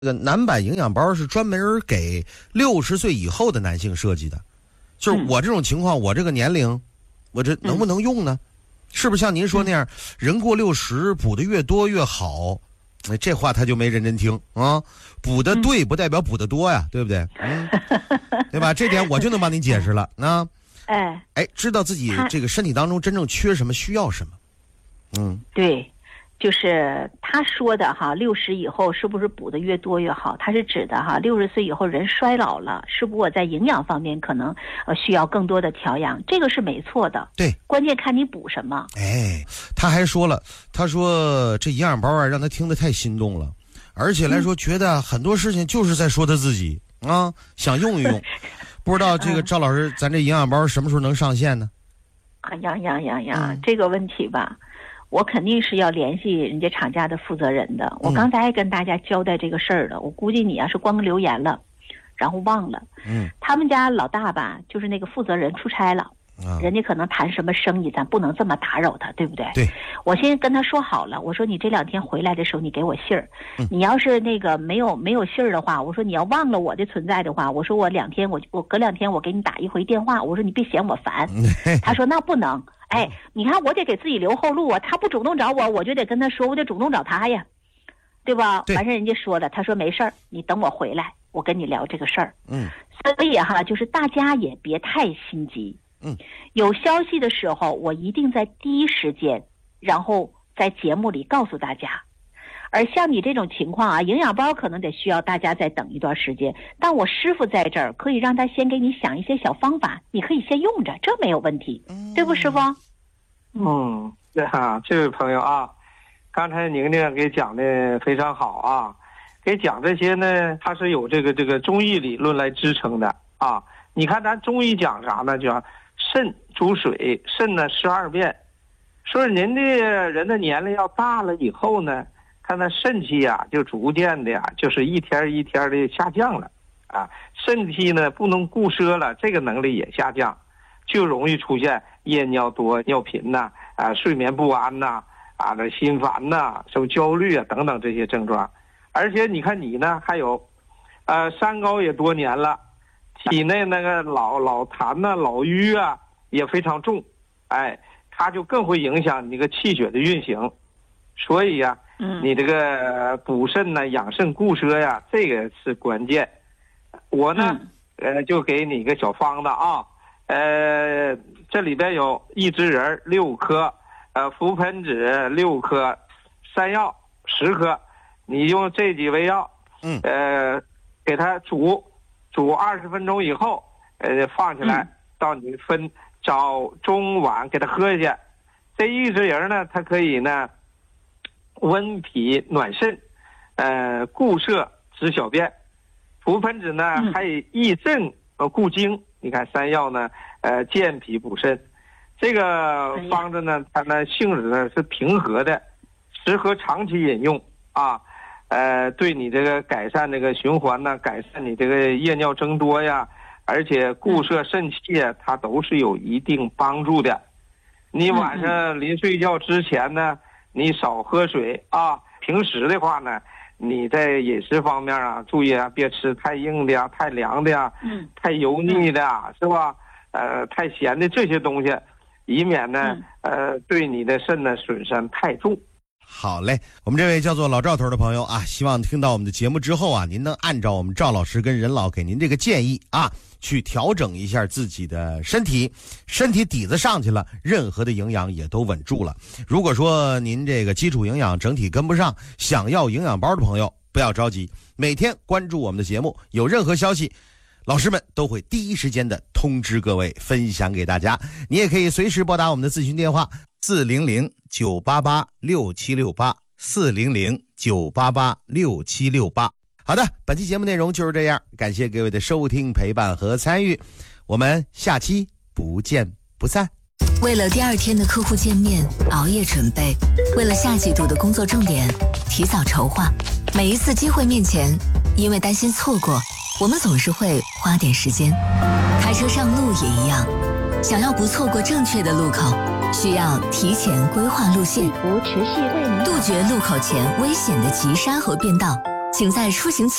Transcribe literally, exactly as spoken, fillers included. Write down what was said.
这个男版营养包是专门给六十岁以后的男性设计的，就是我这种情况，我这个年龄，我这能不能用呢？是不是像您说那样，人过六十补的越多越好？这话他就没认真听啊！补的对不代表补的多呀，对不对？嗯，对吧？这点我就能帮您解释了啊。 哎哎，知道自己这个身体当中真正缺什么，需要什么。嗯， 对。就是他说的哈，六十以后是不是补的越多越好？他是指的哈，六十岁以后人衰老了，是不是我在营养方面可能呃需要更多的调养？这个是没错的。 对， 关键看你补什么。 哎，他还说了，他说这营养包啊，让他听得太心动了，而且来说觉得很多事情就是在说他自己啊，想用一用。不知道这个赵老师，咱这营养包什么时候能上线呢？ 啊呀呀呀呀，这个问题吧。我肯定是要联系人家厂家的负责人的。我刚才还跟大家交代这个事儿了，我估计你要是光留言了，然后忘了。嗯，他们家老大吧，就是那个负责人出差了，啊、人家可能谈什么生意，咱不能这么打扰他，对不对？ 对。 我先跟他说好了，我说你这两天回来的时候，你给我信儿。嗯、你要是那个没有没有信儿的话，我说你要忘了我的存在的话，我说我两天我我隔两天我给你打一回电话，我说你别嫌我烦。他说那不能。哎，你看我得给自己留后路啊！他不主动找我，我就得跟他说，我得主动找他呀，对吧？完事人家说了，他说没事儿，你等我回来，我跟你聊这个事儿。嗯，所以哈，就是大家也别太心急。嗯，有消息的时候，我一定在第一时间，然后在节目里告诉大家。而像你这种情况啊，营养包可能得需要大家再等一段时间，但我师傅在这儿可以让他先给你想一些小方法，你可以先用着，这没有问题，嗯、对不，师傅？ 嗯，对啊，这位朋友啊，刚才宁宁给讲的非常好啊，给讲这些呢，它是有这个这个中医理论来支撑的啊。你看咱中医讲啥呢？叫肾主水，肾呢十二变，说您的人的年龄要大了以后呢。他那肾气呀、啊，就逐渐的呀、啊，就是一天一天的下降了，啊，肾气呢不能固摄了，这个能力也下降，就容易出现夜尿多、尿频呐、啊，啊，睡眠不安呐、啊，啊，这心烦呐、啊，什么焦虑啊等等这些症状。而且你看你呢，还有，呃，三高也多年了，体内那个老老痰呐、啊、老瘀啊也非常重，哎，它就更会影响你这个气血的运行，所以呀、啊。你这个补肾呢、养肾固摄呀，这个是关键。我呢，嗯、呃，就给你一个小方子啊，呃，这里边有益智仁六颗，呃，覆盆子六颗，山药十颗，你用这几味药，嗯，呃，给它煮，煮二十分钟以后，呃，放起来，嗯、到你分早中晚给它喝下去。这益智仁呢，它可以呢。温脾暖肾，呃，固摄止小便。覆盆子呢，还以益肾呃固精。你看山药呢，呃，健脾补肾。这个方子呢，它呢性质呢是平和的，适合长期饮用啊。呃，对你这个改善这个循环呢，改善你这个夜尿增多呀，而且固摄肾气啊，它都是有一定帮助的。你晚上临睡觉之前呢。你少喝水啊！平时的话呢，你在饮食方面啊，注意啊，别吃太硬的呀、太凉的呀、嗯、太油腻的，是吧？呃，太咸的这些东西，以免呢，呃，对你的肾呢损伤太重。 好嘞，我们这位叫做老赵头的朋友啊，希望听到我们的节目之后啊，您能按照我们赵老师跟任老给您这个建议啊，去调整一下自己的身体，身体底子上去了，任何的营养也都稳住了。如果说您这个基础营养整体跟不上，想要营养包的朋友不要着急，每天关注我们的节目，有任何消息老师们都会第一时间的通知各位，分享给大家。你也可以随时拨打我们的咨询电话四零零九八八六七六八四零零九八八六七六八。好的，本期节目内容就是这样，感谢各位的收听、陪伴和参与，我们下期不见不散。 为了第二天的客户见面熬夜准备，为了下季度的工作重点提早筹划，每一次机会面前，因为担心错过，我们总是会花点时间。开车上路也一样，想要不错过正确的路口，需要提前规划路线， 持续为您杜绝路口前危险的急刹和变道。 请在出行